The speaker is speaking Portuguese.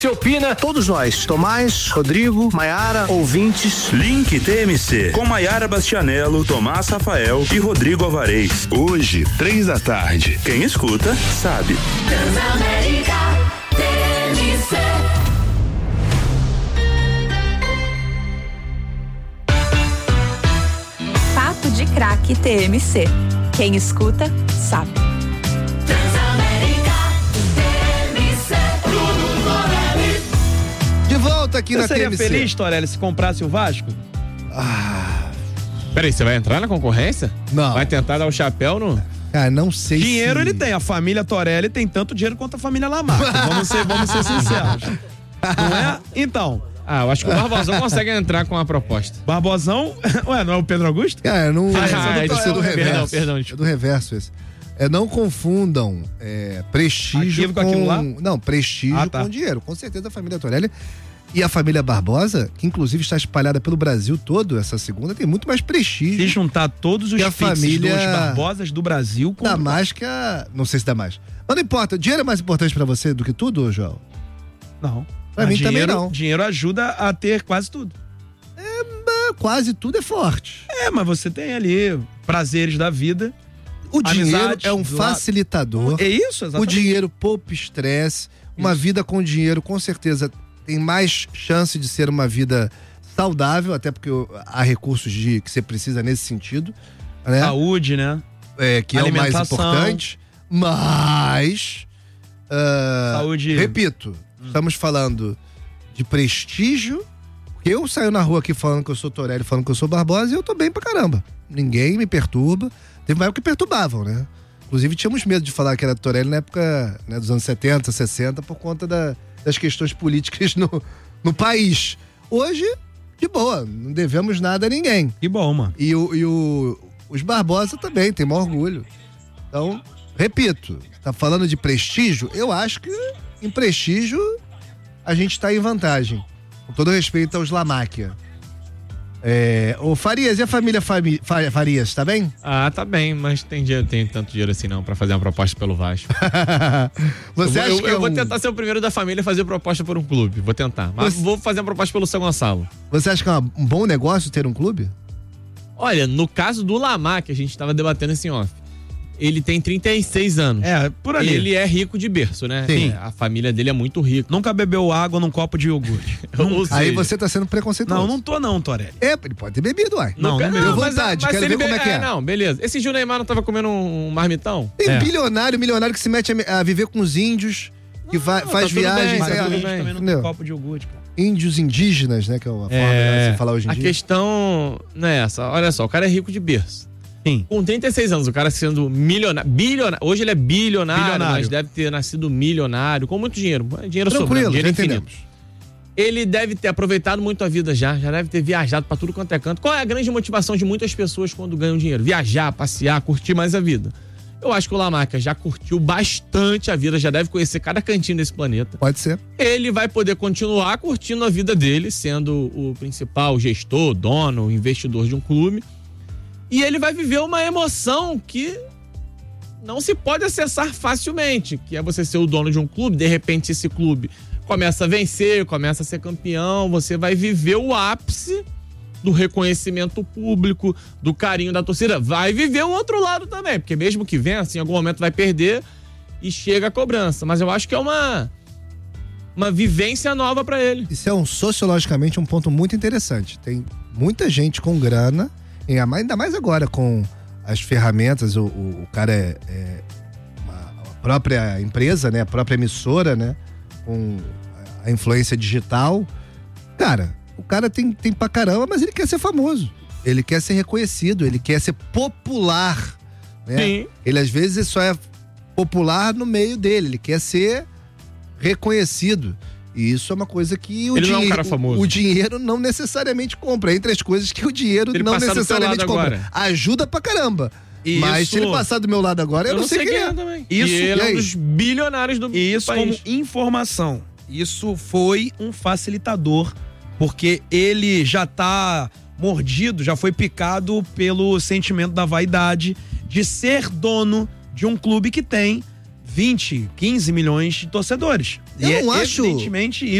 Se opina, todos nós, Tomás, Rodrigo, Maiara, ouvintes. Link TMC, com Maiara Bastianello, Tomás Rafael e Rodrigo Alvarez. Hoje, 15h. Quem escuta, sabe. Transamérica TMC. Papo de Craque TMC. Quem escuta, sabe. De volta aqui na TMC. Você seria feliz, Torelli, se comprasse o Vasco? Peraí, você vai entrar na concorrência? Não. Vai tentar dar o chapéu no... Cara, não sei Dinheiro ele tem. A família Torelli tem tanto dinheiro quanto a família Lamarca. Vamos ser sinceros. Não é? Então... eu acho que o Barbosão consegue entrar com a proposta. Barbosão? Ué, não é o Pedro Augusto? Cara, não... Esse é do reverso. Perdão. É do reverso esse. Não confundam prestígio com aquilo lá? Não, prestígio com dinheiro. Com certeza a família Torelli e a família Barbosa, que inclusive está espalhada pelo Brasil todo, essa segunda, tem muito mais prestígio. Se juntar todos os família dos Barbosas do Brasil... Dá mais que a... Não sei se dá mais. Mas não importa. Dinheiro é mais importante pra você do que tudo, João? Não. Pra mim também não. Dinheiro ajuda a ter quase tudo. Quase tudo é forte. Mas você tem ali prazeres da vida... O dinheiro amizade, é um facilitador. É isso, exatamente. O dinheiro poupa estresse. Uma vida com dinheiro, com certeza, tem mais chance de ser uma vida saudável, até porque há recursos que você precisa nesse sentido. Né? Saúde, né? Que é o mais importante. Mas... Saúde. Repito, estamos falando de prestígio. Porque eu saio na rua aqui falando que eu sou Torelli, falando que eu sou Barbosa, e eu tô bem pra caramba. Ninguém me perturba. Teve uma época que perturbavam, né? Inclusive tínhamos medo de falar que era Torelli na época, né, dos anos 70, 60, por conta das questões políticas no país. Hoje, de boa, não devemos nada a ninguém. Que bom, mano. E os Barbosa também, tem maior orgulho. Então, repito, tá falando de prestígio? Eu acho que em prestígio a gente tá em vantagem. Com todo respeito aos Lamáquia. Ô Farias, e a família Farias, tá bem? Tá bem, mas tem tanto dinheiro assim não pra fazer uma proposta pelo Vasco. Eu vou tentar ser o primeiro da família a fazer proposta por um clube, vou tentar. Mas vou fazer uma proposta pelo São Gonçalo. Você acha que é um bom negócio ter um clube? Olha, no caso do Lamar, que a gente tava debatendo esse off, ele tem 36 anos. Por ali. Ele é rico de berço, né? Sim. A família dele é muito rica. Nunca bebeu água num copo de iogurte. Aí você tá sendo preconceituoso. Não tô não, Torelli. Ele pode ter bebido, uai. Não bebeu. Vontade, quero ver como é que é. Não, beleza. Esse Gil Neymar não tava comendo um marmitão? Tem milionário que se mete a viver com os índios, que faz viagens. Também num copo de iogurte, cara. Índios indígenas, né? Que é uma forma de se falar hoje em dia. A questão não é essa. Olha só, o cara é rico de berço. Sim. Com 36 anos, o cara sendo bilionário. Hoje ele é bilionário, mas deve ter nascido milionário, com muito dinheiro. Dinheiro sobrando, dinheiro infinito. Ele deve ter aproveitado muito a vida já deve ter viajado pra tudo quanto é canto. Qual é a grande motivação de muitas pessoas quando ganham dinheiro? Viajar, passear, curtir mais a vida. Eu acho que o Lamarca já curtiu bastante a vida, já deve conhecer cada cantinho desse planeta. Pode ser. Ele vai poder continuar curtindo a vida dele, sendo o principal gestor, dono, investidor de um clube. E ele vai viver uma emoção que não se pode acessar facilmente, que é você ser o dono de um clube, de repente esse clube começa a vencer, começa a ser campeão, você vai viver o ápice do reconhecimento público, do carinho da torcida. Vai viver o outro lado também, porque mesmo que vença, em algum momento vai perder e chega a cobrança. Mas eu acho que é uma vivência nova pra ele. Isso é sociologicamente um ponto muito interessante. Tem muita gente com grana, ainda mais agora com as ferramentas, o cara a própria empresa, né, a própria emissora, né, com a influência digital. Cara, o cara tem pra caramba, mas ele quer ser famoso, ele quer ser reconhecido, ele quer ser popular, né? Sim. Ele às vezes só é popular no meio dele, ele quer ser reconhecido. E isso é uma coisa que Ele não é um cara famoso. O dinheiro não necessariamente compra. Entre as coisas que o dinheiro não necessariamente compra. Agora. Ajuda pra caramba. Mas se ele passar do meu lado agora, eu não sei quem é. Também. Isso, e ele é um dos bilionários do país. Isso como informação. Isso foi um facilitador, porque ele já tá mordido, já foi picado pelo sentimento da vaidade de ser dono de um clube que tem 20, 15 milhões de torcedores. Eu e não é acho- evidentemente